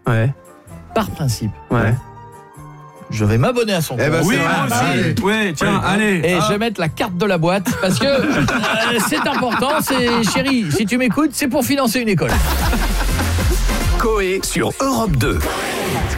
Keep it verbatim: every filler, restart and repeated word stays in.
Ouais. Par principe. Ouais. Je vais m'abonner à son compte. Eh ben, Oui, c'est vrai. moi Bah, aussi. allez. Ouais, tiens, allez. Et Ah. je vais mettre la carte de la boîte parce que euh, c'est important, c'est chérie, si tu m'écoutes, c'est pour financer une école. Coé sur Europe deux.